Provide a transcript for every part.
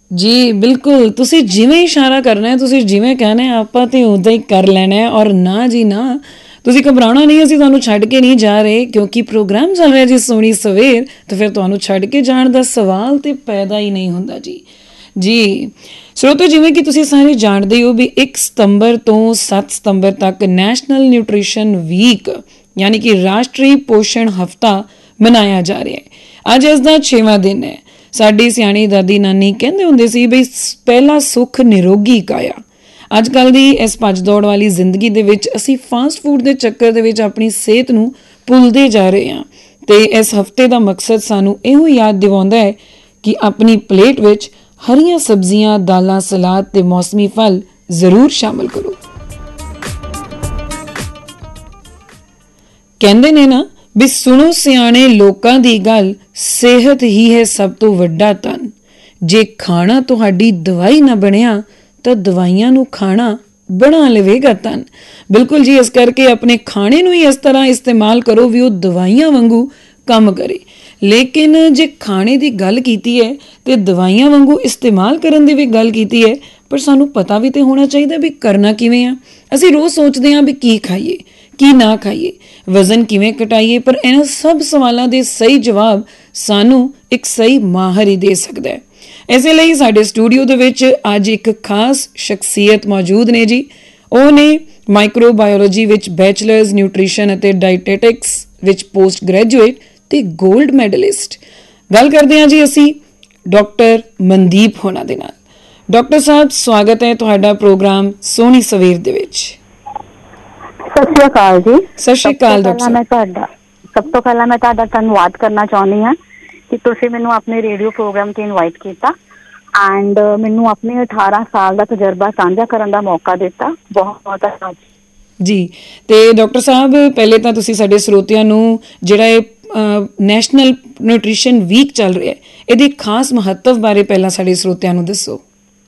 ਜੀ ਬਿਲਕੁਲ, ਤੁਸੀਂ ਜਿਵੇਂ ਇਸ਼ਾਰਾ ਕਰਨਾ ਹੈ, ਤੁਸੀਂ ਜਿਵੇਂ ਕਹਿਣਾ ਹੈ, ਆਪਾਂ ਤੇ ਉਦਾਂ ਹੀ ਕਰ ਲੈਣਾ ਹੈ। ਔਰ ਨਾ ਜੀ ਨਾ, ਤੁਸੀਂ ਘਬਰਾਉਣਾ ਨਹੀਂ, ਅਸੀਂ ਤੁਹਾਨੂੰ ਛੱਡ ਕੇ ਨਹੀਂ ਜਾ ਰਹੇ, ਕਿਉਂਕਿ ਪ੍ਰੋਗਰਾਮ ਚੱਲ ਰਿਹਾ ਜੀ ਸੋਹਣੀ ਸਵੇਰ, ਤਾਂ ਫਿਰ ਤੁਹਾਨੂੰ ਛੱਡ ਕੇ ਜਾਣ ਦਾ ਸਵਾਲ ਤੇ ਪੈਦਾ ਹੀ ਨਹੀਂ ਹੁੰਦਾ ਜੀ। ਜੀ ਸਰੋਤੋ, ਜਿਵੇਂ ਕਿ ਤੁਸੀਂ ਸਾਰੇ ਜਾਣਦੇ ਹੋ ਵੀ 1 ਸਤੰਬਰ ਤੋਂ 7 ਸਤੰਬਰ ਤੱਕ ਨੈਸ਼ਨਲ ਨਿਊਟ੍ਰੀਸ਼ਨ ਵੀਕ ਯਾਨੀ ਕਿ ਰਾਸ਼ਟਰੀ ਪੋਸ਼ਣ ਹਫ਼ਤਾ ਮਨਾਇਆ ਜਾ ਰਿਹਾ ਹੈ। ਅੱਜ ਇਸ ਦਾ 6ਵਾਂ ਦਿਨ ਹੈ। ਸਾਡੀ ਸਿਆਣੀ ਦਾਦੀ ਨਾਨੀ ਕਹਿੰਦੇ ਹੁੰਦੇ ਸੀ ਬਈ ਪਹਿਲਾ ਸੁੱਖ ਨਿਰੋਗੀ ਕਾਇਆ। ਅੱਜ ਕੱਲ੍ਹ ਦੀ ਇਸ ਭੱਜ ਦੌੜ ਵਾਲੀ ਜ਼ਿੰਦਗੀ ਦੇ ਵਿੱਚ ਅਸੀਂ ਫਾਸਟ ਫੂਡ ਦੇ ਚੱਕਰ ਦੇ ਵਿੱਚ ਆਪਣੀ ਸਿਹਤ ਨੂੰ ਭੁੱਲਦੇ ਜਾ ਰਹੇ ਹਾਂ, ਅਤੇ ਇਸ ਹਫ਼ਤੇ ਦਾ ਮਕਸਦ ਸਾਨੂੰ ਇਹੋ ਯਾਦ ਦਿਵਾਉਂਦਾ ਹੈ ਕਿ ਆਪਣੀ ਪਲੇਟ ਵਿੱਚ ਹਰੀਆਂ ਸਬਜ਼ੀਆਂ, ਦਾਲਾਂ, ਸਲਾਦ ਤੇ ਮੌਸਮੀ ਫਲ ਜ਼ਰੂਰ ਸ਼ਾਮਲ ਕਰੋ। ਕਹਿੰਦੇ ਨੇ ਨਾ ਵੀ ਸੁਣੋ ਸਿਆਣੇ ਲੋਕਾਂ ਦੀ ਗੱਲ, ਸਿਹਤ ਹੀ ਹੈ ਸਭ ਤੋਂ ਵੱਡਾ ਧਨ। ਜੇ ਖਾਣਾ ਤੁਹਾਡੀ ਦਵਾਈ ਨਾ ਬਣਿਆ ਤਾਂ ਦਵਾਈਆਂ ਨੂੰ ਖਾਣਾ ਬਣਾ ਲਵੇਗਾ ਧਨ। ਬਿਲਕੁਲ ਜੀ, ਇਸ ਕਰਕੇ ਆਪਣੇ ਖਾਣੇ ਨੂੰ ਹੀ ਇਸ ਤਰ੍ਹਾਂ ਇਸਤੇਮਾਲ ਕਰੋ ਵੀ ਉਹ ਦਵਾਈਆਂ ਵਾਂਗੂ ਕੰਮ ਕਰੇ। ਲੇਕਿਨ ਜੇ ਖਾਣੇ ਦੀ ਗੱਲ ਕੀਤੀ ਹੈ ਤੇ ਦਵਾਈਆਂ ਵਾਂਗੂ ਇਸਤੇਮਾਲ ਕਰਨ ਦੀ ਵੀ ਗੱਲ ਕੀਤੀ ਹੈ, ਪਰ ਸਾਨੂੰ ਪਤਾ ਵੀ ਤੇ ਹੋਣਾ ਚਾਹੀਦਾ ਵੀ ਕਰਨਾ ਕਿਵੇਂ ਆ। ਅਸੀਂ ਰੋਜ਼ ਸੋਚਦੇ ਹਾਂ ਵੀ ਕੀ ਖਾਈਏ, ਕੀ ਨਾ ਖਾਈਏ, ਵਜ਼ਨ ਕਿਵੇਂ ਘਟਾਈਏ, ਪਰ ਇਹਨਾਂ ਸਭ ਸਵਾਲਾਂ ਦੇ ਸਹੀ ਜਵਾਬ ਸਾਨੂੰ ਇੱਕ ਸਹੀ ਮਾਹਰ ਹੀ ਦੇ ਸਕਦਾ ਹੈ। ਇਸੇ ਲਈ ਸਾਡੇ ਸਟੂਡੀਓ ਦੇ ਵਿੱਚ ਅੱਜ ਇੱਕ ਖਾਸ ਸ਼ਖਸੀਅਤ ਮੌਜੂਦ ਨੇ ਜੀ। ਉਹ ਨੇ ਮਾਈਕਰੋਬਾਇਓਲੋਜੀ ਵਿੱਚ ਬੈਚਲਰਸ, ਨਿਊਟ੍ਰੀਸ਼ਨ ਅਤੇ ਡਾਇਟੈਟਿਕਸ ਵਿੱਚ ਪੋਸਟ ਗ੍ਰੈਜੂਏਟ ਤੇ ਗੋਲਡ ਮੈਡਲਿਸਟ। ਗੱਲ ਕਰਦੇ ਹਾਂ ਜੀ ਅਸੀਂ ਡਾਕਟਰ ਮਨਦੀਪ ਹੋਣਾ ਦੇ ਨਾਲ। ਡਾਕਟਰ ਸਾਹਿਬ, ਸਵਾਗਤ ਹੈ ਤੁਹਾਡਾ ਪ੍ਰੋਗਰਾਮ ਸੋਹਣੀ ਸਵੇਰ ਦੇ ਵਿੱਚ। ਸਤਿ ਸ਼੍ਰੀ ਅਕਾਲ ਜੀ। ਸਤਿ ਸ਼੍ਰੀ ਅਕਾਲ ਡਾਕਟਰ ਸਾਹਿਬ। ਸਭ ਤੋਂ ਪਹਿਲਾਂ ਮੈਂ ਤੁਹਾਡਾ ਧੰਨਵਾਦ ਕਰਨਾ ਚਾਹੁੰਦੀ ਹਾਂ ਕਿ ਤੁਸੀਂ ਮੈਨੂੰ ਆਪਣੇ ਰੇਡੀਓ ਪ੍ਰੋਗਰਾਮ ਤੇ ਇਨਵਾਈਟ ਕੀਤਾ ਐਂਡ ਮੈਨੂੰ ਆਪਣੇ 18 ਸਾਲ ਦਾ ਤਜਰਬਾ ਸਾਂਝਾ ਕਰਨ ਦਾ ਮੌਕਾ ਦਿੱਤਾ। ਬਹੁਤ ਬਹੁਤ ਧੰਨਵਾਦ ਜੀ। ਤੇ ਡਾਕਟਰ ਸਾਹਿਬ, ਪਹਿਲੇ ਤਾਂ ਤੁਸੀਂ ਸਾਡੇ ਸਰੋਤਿਆਂ ਨੂੰ ਜਿਹੜਾ ਇਹ ਨੈਸ਼ਨਲ ਨਿਊਟ੍ਰੀਸ਼ਨ ਵੀਕ ਚੱਲ ਰਿਹਾ, ਇਹਦੀ ਖਾਸ ਮਹੱਤਵ ਬਾਰੇ ਪਹਿਲਾਂ ਸਾਡੇ ਸਰੋਤਿਆਂ ਨੂੰ ਦੱਸੋ।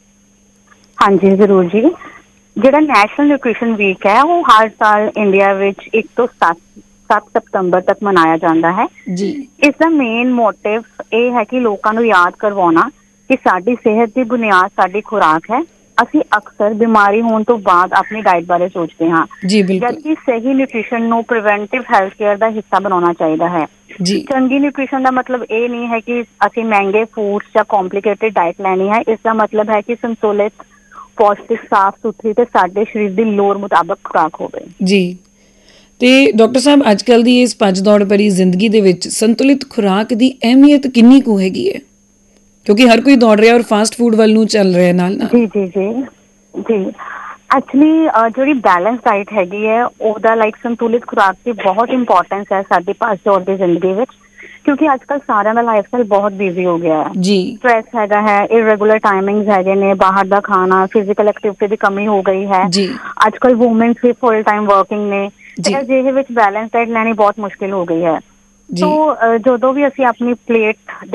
ਹਾਂਜੀ ਜ਼ਰੂਰ ਜੀ। ਜਿਹੜਾ ਨੈਸ਼ਨਲ ਨਿਊਟ੍ਰੀਸ਼ਨ ਵੀਕ ਹੈ ਉਹ ਹਰ ਸਾਲ ਇੰਡੀਆ ਵਿੱਚ 1 ਤੋਂ 7 ਸਤੰਬਰ ਤੱਕ ਮਨਾਇਆ ਜਾਂਦਾ ਹੈ ਜੀ। ਇਸ ਦਾ ਮੇਨ ਮੋਟਿਵ ਇਹ ਹੈ ਕਿ ਲੋਕਾਂ ਨੂੰ ਯਾਦ ਕਰਵਾਉਣਾ ਕਿ ਸਾਡੀ ਸਿਹਤ ਦੀ ਬੁਨਿਆਦ ਸਾਡੀ ਖੁਰਾਕ ਹੈ। ਅਸੀਂ ਅਕਸਰ ਬਿਮਾਰੀ ਹੋਣ ਤੋਂ ਬਾਅਦ ਆਪਣੀ ਡਾਈਟ ਬਾਰੇ ਸੋਚਦੇ ਹਾਂ, ਜਦਕਿ ਸਹੀ ਨਿਊਟ੍ਰੀਸ਼ਨ ਨੂੰ ਪ੍ਰੀਵੈਂਟਿਵ ਹੈਲਥ ਕੇਅਰ ਦਾ ਹਿੱਸਾ ਬਣਾਉਣਾ ਚਾਹੀਦਾ ਹੈ। ਚੰਗੀ ਨਿਊਟ੍ਰੀਸ਼ਨ ਦਾ ਮਤਲਬ ਇਹ ਨਹੀਂ ਹੈ ਕਿ ਅਸੀਂ ਮਹਿੰਗੇ ਫੂਡਸ ਜਾਂ ਕੰਪਲੀਕੇਟਡ ਡਾਈਟ ਲੈਣੀ ਹੈ। ਇਸ ਦਾ ਮਤਲਬ ਹੈ ਕਿ ਸੰਤੁਲਿਤ, ਪੌਸ਼ਟਿਕ, ਸਾਫ਼ ਸੁਥਰੀ ਤੇ ਸਾਡੇ ਸਰੀਰ ਦੀ ਲੋੜ ਮੁਤਾਬਕ ਖੁਰਾਕ ਹੋਵੇ ਜੀ। ਤੇ ਡਾਕਟਰ ਸਾਹਿਬ, ਅੱਜ ਕੱਲ੍ਹ ਦੀ ਇਸ ਭੱਜ ਦੌੜ ਭਰੀ ਜ਼ਿੰਦਗੀ ਦੇ ਵਿੱਚ ਸੰਤੁਲਿਤ ਖੁਰਾਕ ਦੀ ਅਹਿਮੀਅਤ ਕਿੰਨੀ ਕੁ ਹੈਗੀ ਹੈ, ਕਿਉਂਕਿ ਹਰ ਕੋਈ ਦੌੜ ਰਿਹਾ ਔਰ ਫਾਸਟ ਫੂਡ ਵੱਲ ਨੂੰ ਚੱਲ ਰਿਹਾ ਨਾਲ ਨਾਲ। ਜੀ ਐਕਚੁਅਲੀ ਜਿਹੜੀ ਬੈਲੈਂਸ ਡਾਈਟ ਹੈਗੀ ਹੈ ਉਹਦਾ ਸੰਤੁਲਿਤ ਖੁਰਾਕ ਦੀ ਬਹੁਤ ਇੰਪੋਰਟੈਂਸ ਹੈ ਸਾਡੀ ਭੱਜ ਦੌੜ ਦੀ ਜ਼ਿੰਦਗੀ ਵਿੱਚ, ਕਿਉਂਕਿ ਅੱਜ ਕੱਲ੍ਹ ਸਾਰਿਆਂ ਦਾ ਲਾਈਫ ਸਟਾਈਲ ਬਹੁਤ ਬਿਜ਼ੀ ਹੋ ਗਿਆ ਹੈ ਜੀ। ਸਟ੍ਰੈਸ ਹੈਗਾ ਹੈ, ਇਰੈਗੂਲਰ ਟਾਈਮਿੰਗਸ ਹੈਗੇ ਨੇ, ਬਾਹਰ ਦਾ ਖਾਣਾ, ਫਿਜ਼ੀਕਲ ਐਕਟੀਵਿਟੀ ਦੀ ਕਮੀ ਹੋ ਗਈ ਹੈ ਜੀ। ਅੱਜ ਕੱਲ੍ਹ ਵੂਮੈਨਸ ਵੀ ਫੁੱਲ ਟਾਈਮ ਵਰਕਿੰਗ ਨੇ, ਜਿਹਦੇ ਵਿੱਚ ਬੈਲੈਂਸ ਡਾਈਟ ਲੈਣੀ ਬਹੁਤ ਮੁਸ਼ਕਿਲ ਹੋ ਗਈ ਹੈ। ਸੋ ਜਦੋਂ ਵੀ ਅਸੀਂ ਆਪਣੀ ਪਲੇਟ